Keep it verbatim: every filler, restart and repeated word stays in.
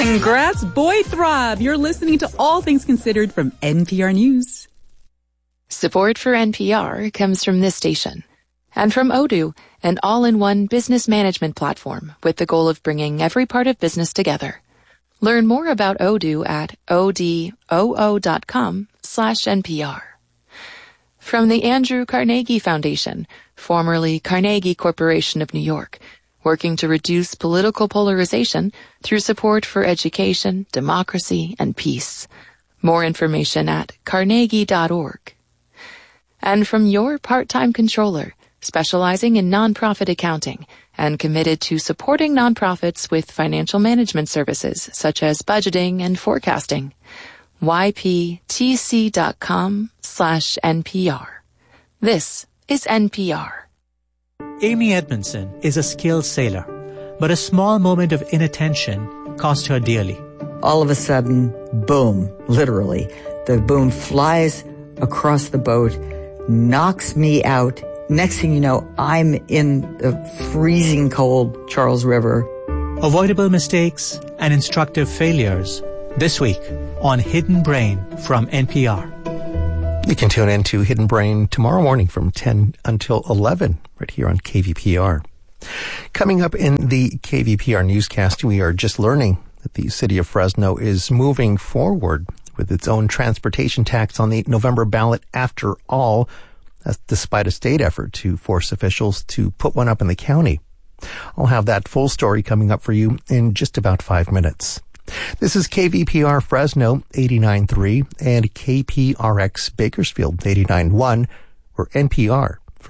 Congrats, Boy Throb! You're listening to All Things Considered from N P R News. Support for N P R comes from this station and from Odoo, an all-in-one business management platform with the goal of bringing every part of business together. Learn more about Odoo at odoo.com slash NPR. From the Andrew Carnegie Foundation, formerly Carnegie Corporation of New York, working to reduce political polarization through support for education, democracy, and peace. More information at carnegie dot org. And from your part-time controller, specializing in nonprofit accounting and committed to supporting nonprofits with financial management services such as budgeting and forecasting. yptc.com slash NPR. This is N P R. Amy Edmondson is a skilled sailor, but a small moment of inattention cost her dearly. All of a sudden, boom, literally, the boom flies across the boat, knocks me out. Next thing you know, I'm in the freezing cold Charles River. Avoidable mistakes and instructive failures. This week on Hidden Brain from N P R. You can tune in to Hidden Brain tomorrow morning from ten until eleven, right here on K V P R. Coming up in the K V P R newscast, we are just learning that the city of Fresno is moving forward with its own transportation tax on the November ballot after all. That's despite a state effort to force officials to put one up in the county. I'll have that full story coming up for you in just about five minutes. This is K V P R Fresno eighty-nine point three and K P R X Bakersfield eighty-nine point one, where N P R